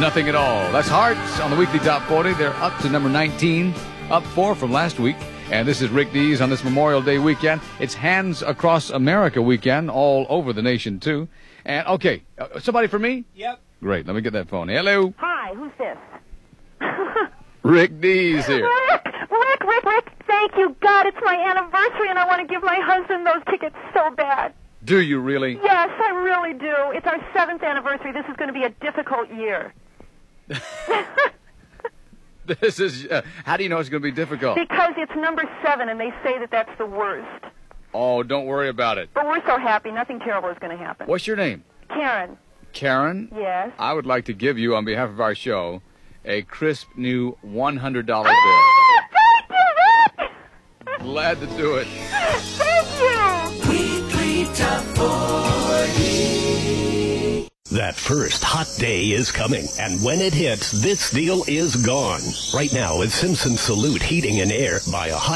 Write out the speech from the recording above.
Nothing at all. That's Hearts on the weekly top 40. They're up to number 19, up 4 from last week. And this is Rick Dees on this Memorial Day weekend. It's Hands Across America weekend, all over the nation, too. And, okay, somebody for me? Yep. Great, let me get that phone. Hello? Hi, who's this? Rick Dees here. Rick, thank you, God, it's my anniversary and I want to give my husband those tickets so bad. Do you really? Yes, I really do. It's our 7th anniversary. This is going to be a difficult year. This is, how do you know it's going to be difficult? Because it's number 7 and they say that that's the worst. Oh, don't worry about it. But we're so happy, nothing terrible is going to happen. What's your name? Karen. Karen? Yes. I would like to give you, on behalf of our show, a crisp new $100 bill. Thank you, Rick! Glad to do it. Thank you! Weekly Top 40. That first hot day is coming, and when it hits, this deal is gone. Right now, at Simpson Salute Heating and Air, buy a hot